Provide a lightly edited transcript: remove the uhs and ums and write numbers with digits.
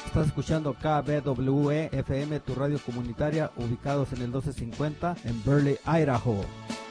Estás escuchando KBWE FM, tu radio comunitaria, ubicados en el 1250 en Burley, Idaho.